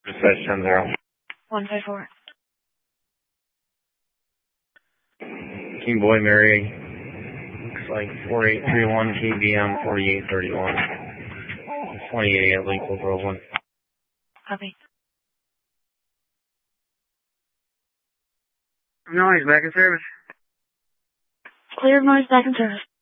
Dispatch 10-0. 154. King Boy Mary. Looks like 4831 KBM 4831. 28 at Lakewood Road 1. Copy. Noise, back in service. Cleared noise, back in service.